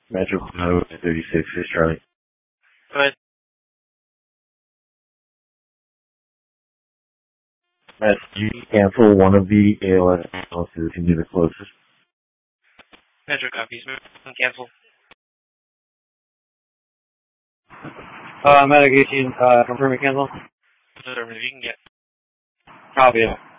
Metro Colorado 36, here's Charlie. Go ahead. Matt, you cancel one of the ALS ambulances into the closest. Metro copies. Cancel. Medic 18, confirming cancel. Whatever you can get. Copy it.